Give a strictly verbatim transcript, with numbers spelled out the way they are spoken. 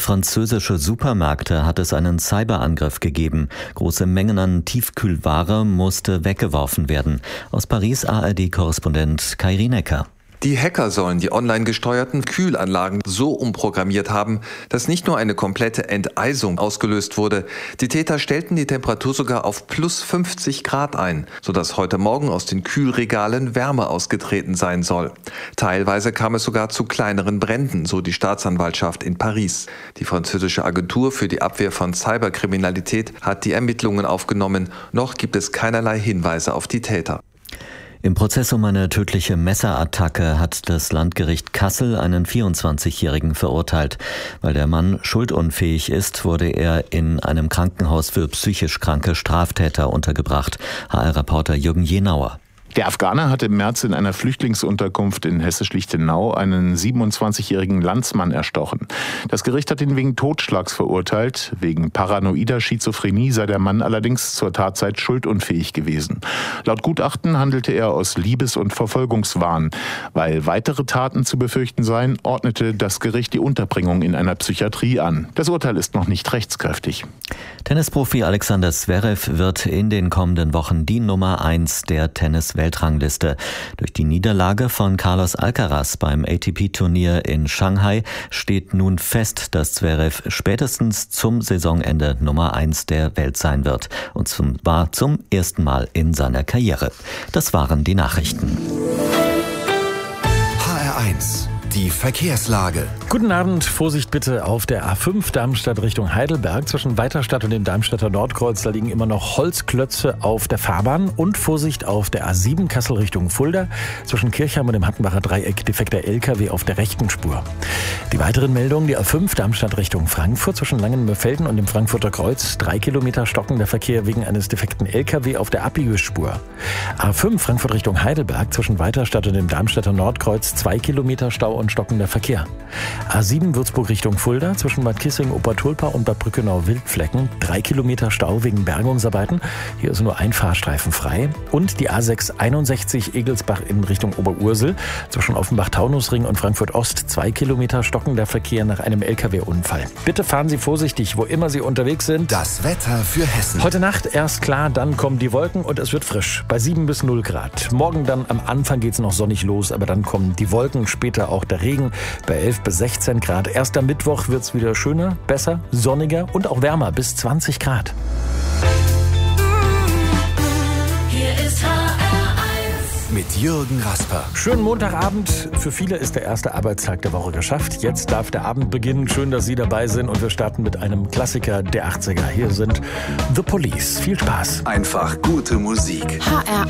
französische Supermärkte hat es einen Cyberangriff gegeben. Große Mengen an Tiefkühlware musste weggeworfen werden. Aus Paris A R D-Korrespondent Kai Rienecker. Die Hacker sollen die online gesteuerten Kühlanlagen so umprogrammiert haben, dass nicht nur eine komplette Enteisung ausgelöst wurde. Die Täter stellten die Temperatur sogar auf plus fünfzig Grad ein, sodass heute Morgen aus den Kühlregalen Wärme ausgetreten sein soll. Teilweise kam es sogar zu kleineren Bränden, so die Staatsanwaltschaft in Paris. Die französische Agentur für die Abwehr von Cyberkriminalität hat die Ermittlungen aufgenommen. Noch gibt es keinerlei Hinweise auf die Täter. Im Prozess um eine tödliche Messerattacke hat das Landgericht Kassel einen vierundzwanzigjährigen verurteilt. Weil der Mann schuldunfähig ist, wurde er in einem Krankenhaus für psychisch kranke Straftäter untergebracht. H R-Reporter Jürgen Jenauer. Der Afghaner hatte im März in einer Flüchtlingsunterkunft in Hessisch-Lichtenau einen siebenundzwanzigjährigen Landsmann erstochen. Das Gericht hat ihn wegen Totschlags verurteilt. Wegen paranoider Schizophrenie sei der Mann allerdings zur Tatzeit schuldunfähig gewesen. Laut Gutachten handelte er aus Liebes- und Verfolgungswahn. Weil weitere Taten zu befürchten seien, ordnete das Gericht die Unterbringung in einer Psychiatrie an. Das Urteil ist noch nicht rechtskräftig. Tennisprofi Alexander Zverev wird in den kommenden Wochen die Nummer eins der Tennis-Weltrangliste. Durch die Niederlage von Carlos Alcaraz beim A T P-Turnier in Shanghai steht nun fest, dass Zverev spätestens zum Saisonende Nummer eins der Welt sein wird. Und zwar zum ersten Mal in seiner Karriere. Das waren die Nachrichten. H R eins. Die Verkehrslage. Guten Abend. Vorsicht bitte auf der A fünf Darmstadt Richtung Heidelberg. Zwischen Weiterstadt und dem Darmstädter Nordkreuz, da liegen immer noch Holzklötze auf der Fahrbahn. Und Vorsicht auf der A sieben Kassel Richtung Fulda. Zwischen Kirchheim und dem Hattenbacher Dreieck defekter L K W auf der rechten Spur. Die weiteren Meldungen: die A fünf Darmstadt Richtung Frankfurt. Zwischen Langenmörfelden und dem Frankfurter Kreuz drei Kilometer stockender Verkehr wegen eines defekten L K W auf der Abbiegesspur. A fünf Frankfurt Richtung Heidelberg. Zwischen Weiterstadt und dem Darmstädter Nordkreuz zwei Kilometer Stau und stockender Verkehr. A sieben Würzburg Richtung Fulda, zwischen Bad Kissing, Obertulpa und Bad Brückenau-Wildflecken, drei Kilometer Stau wegen Bergungsarbeiten. Hier ist nur ein Fahrstreifen frei. Und die A sechs einundsechzig Egelsbach in Richtung Oberursel, zwischen Offenbach-Taunusring und Frankfurt-Ost, zwei Kilometer stockender Verkehr nach einem L K W-Unfall. Bitte fahren Sie vorsichtig, wo immer Sie unterwegs sind. Das Wetter für Hessen. Heute Nacht erst klar, dann kommen die Wolken und es wird frisch, bei sieben bis null Grad. Morgen dann am Anfang geht es noch sonnig los, aber dann kommen die Wolken, später auch der Regen bei elf bis sechzehn Grad. Erst am Mittwoch wird es wieder schöner, besser, sonniger und auch wärmer bis zwanzig Grad. Hier ist H R eins mit Jürgen Rasper. Schönen Montagabend. Für viele ist der erste Arbeitstag der Woche geschafft. Jetzt darf der Abend beginnen. Schön, dass Sie dabei sind. Und wir starten mit einem Klassiker der achtziger. Hier sind The Police. Viel Spaß. Einfach gute Musik. H R